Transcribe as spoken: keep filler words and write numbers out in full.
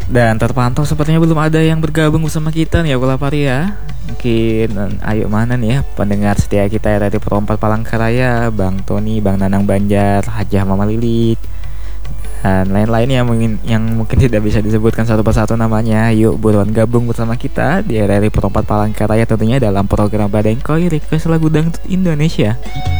Dan terpantau sepertinya belum ada yang bergabung bersama kita nih ya Kulapari ya. Mungkin ayo mana nih ya pendengar setia kita ya dari Perompat Palangkaraya, Bang Tony, Bang Nanang Banjar, Hajah Mama Lilik, dan lain-lain yang mungkin yang mungkin tidak bisa disebutkan satu persatu namanya. Yuk buruan gabung bersama kita di R R I Perompat Palangkaraya tentunya dalam program Badengkoy Request Lagu Dangdut Indonesia.